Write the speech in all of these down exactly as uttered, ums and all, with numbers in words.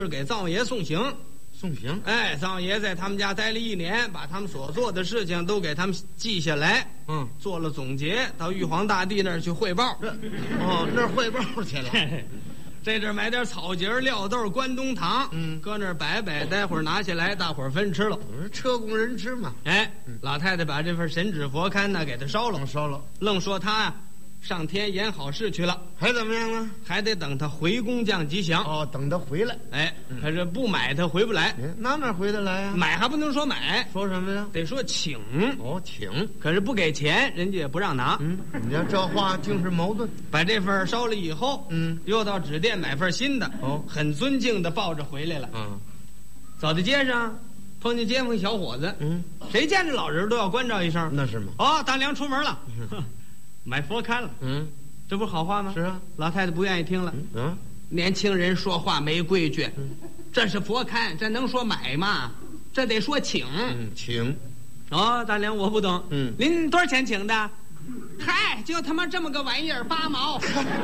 给灶王爷送行。 送行？ 哎，灶王爷在他们家待了一年，把他们所做的事情都给他们记下来， 嗯， 做了总结，到玉皇大帝那儿去汇报。 哦，那儿汇报去了。 这阵买点草节、料豆、关东糖， 嗯， 搁那儿摆摆，待会儿拿起来，大伙儿分吃了。 车供人吃嘛。 哎，老太太把这份神纸佛龛呢给他烧了， 烧了， 愣说他呀上天演好事去了， 还怎么样啊？ 还得等他回宫降吉祥。 哦，等他回来。 哎，他这不买他回不来， 哪哪回得来呀？ 买还不能说买， 说什么呀？ 得说请。 哦，请。 可是不给钱，人家也不让拿。 嗯，你看这话竟是矛盾。 把这份烧了以后， 嗯， 又到纸店买份新的。 哦， 很尊敬的抱着回来了。 嗯， 走在街上，碰见街坊小伙子。 嗯， 谁见着老人都要关照一声。 那是吗？ 哦，大娘出门了，买佛龛了。 嗯， 这不是好话吗？ 是啊。 老太太不愿意听了。 嗯， 年轻人说话没规矩。嗯，这是佛龛，这能说买吗？这得说请。 嗯，请。 哦，大娘我不懂。 嗯， 您多少钱请的？嗨，就他妈这么个玩意儿，八毛。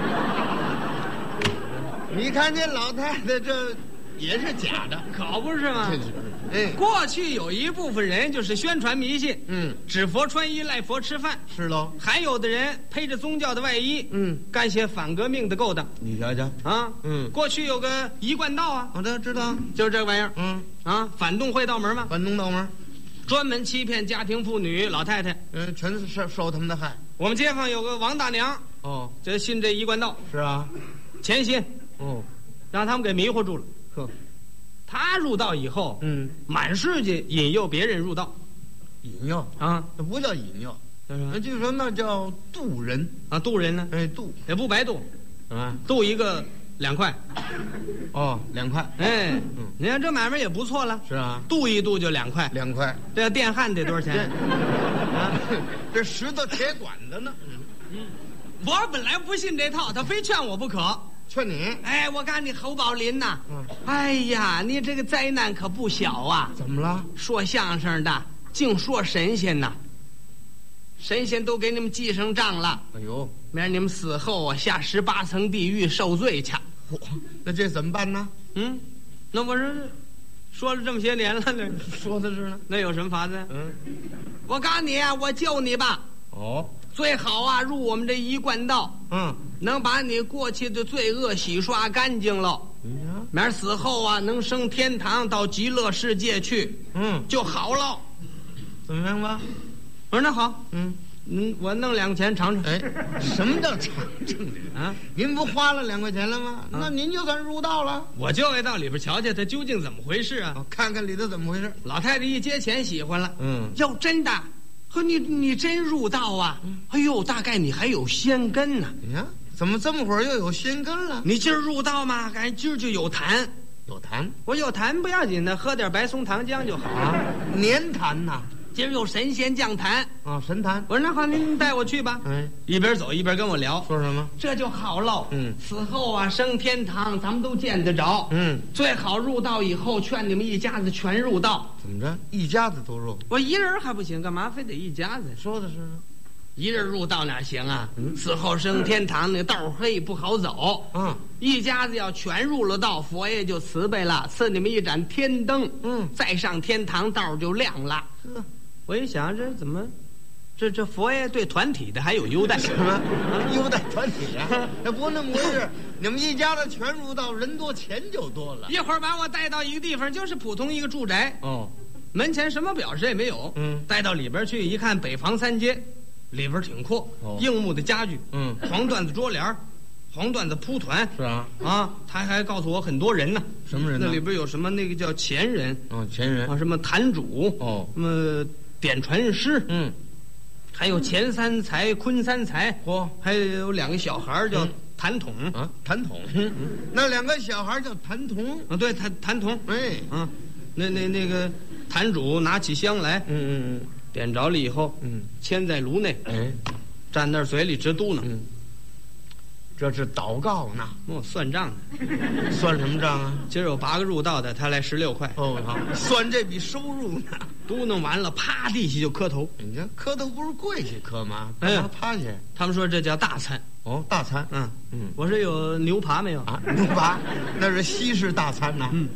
你看这老太太这也是假的， 可不是吗？ 哎， 过去有一部分人就是宣传迷信， 嗯， 指佛穿衣赖佛吃饭， 是喽。 还有的人披着宗教的外衣， 嗯， 干些反革命的勾当。 你瞧瞧啊， 嗯， 过去有个一贯道啊， 我这知道， 就是这玩意儿。 嗯， 啊，反动会道门嘛， 反动道门， 专门欺骗家庭妇女、老太太。 嗯，全是受受他们的害。 我们街坊有个王大娘， 哦， 这信这一贯道， 是啊， 虔信， 哦， 让他们给迷糊住了。 呵， 他入道以后， 嗯， 满世界引诱别人入道， 引诱啊， 那不叫引诱， 嗯那据说那叫渡人啊，渡人呢， 哎，渡也不白渡， 啊， 渡一个两块， 哦，两块， 哎， 嗯， 你看这买卖也不错了， 是啊， 渡一渡就两块， 两块， 这要电焊得多少钱？ 啊，这石头铁管子呢， 我本来不信这套，他非劝我不可。 劝你， 哎，我告诉你，侯宝林呐， 嗯， 哎呀，你这个灾难可不小啊！ 怎么了？ 说相声的净说神仙呐，神仙都给你们记上账了。 哎呦， 明儿你们死后啊，下十八层地狱受罪去。 嚯，那这怎么办呢？ 嗯，那我说说了这么些年了，那说的是呢， 那有什么法子？ 嗯， 我告诉你啊，我救你吧。 哦， 最好啊，入我们这一贯道， 嗯， 能把你过去的罪恶洗刷干净了。 你瞧， 明儿死后啊，能升天堂到极乐世界去， 嗯， 就好了。 怎么样吧？ 我说那好， 嗯， 嗯，我弄两块钱尝尝。 哎，什么叫尝尝这啊， 您不花了两块钱了吗？那您就算入道了。 我就爱到里边瞧瞧，它究竟怎么回事啊？ 哦，看看里头怎么回事。 老太太一接钱喜欢了， 嗯， 哟，真的，和你你真入道啊？哎呦，大概你还有仙根呢。 你看怎么这么会儿又有仙根了？ 你今儿入道嘛，感觉今儿就有痰。 有痰？ 我有痰不要紧的，喝点白松糖浆就好啊，粘痰呐。 今儿有神仙降痰啊，神坛。 我说那好，您带我去吧。 哎， 一边走一边跟我聊， 说什么？ 这就好喽。 嗯， 死后啊升天堂，咱们都见得着。 嗯， 最好入道以后，劝你们一家子全入道。 怎么着？一家子都入？ 我一人还不行，干嘛非得一家子？ 说的是呢。 一人入道哪行啊？嗯，死后升天堂那道黑不好走。 嗯， 一家子要全入了道，佛爷就慈悲了，赐你们一盏天灯。 嗯， 再上天堂道就亮了。 呵， 我一想，这怎么，这这佛爷对团体的还有优待？ 什么优待团体啊？那不那么回事。你们一家子全入道，人多钱就多了。 一会儿把我带到一个地方，就是普通一个住宅。 哦， 门前什么表示也没有。 嗯， 带到里边去一看，北房三街，里边挺阔。 哦， 硬木的家具。 嗯， 黄缎子桌帘，黄缎子铺团。 是啊。 啊，他还告诉我很多人呢。 什么人呢？ 那里边有什么？那个叫前人。 哦，前人。 啊，什么坛主。 哦， 什么点传师。 嗯。 还有钱三才、坤三才， 嚯， 还有两个小孩叫谭统啊，谭统，那两个小孩叫谭童啊，对，谭谭统， 哎， 啊，那那那个坛主拿起香来， 嗯嗯嗯， 点着了以后， 嗯， 牵在炉内， 哎， 站那儿嘴里直嘟囔， 嗯， 这是祷告呢。 哦，算账的， 算什么账啊？ 今儿有八个入道的，他来十六块。 哦，好，算这笔收入呢。 嘟弄完了，啪地下就磕头。 你这磕头不是跪下磕吗？ 哎呀干嘛趴下？ 他们说这叫大餐。 哦，大餐。 嗯嗯， 我说有牛扒没有？ 啊，牛扒，那是西式大餐呐。 嗯。